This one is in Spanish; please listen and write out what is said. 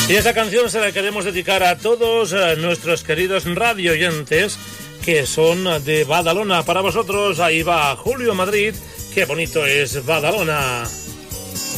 Y esa canción se la queremos dedicar a todos nuestros queridos radioyentes que son de Badalona. Para vosotros, ahí va Julio Madrid. Qué bonito es Badalona.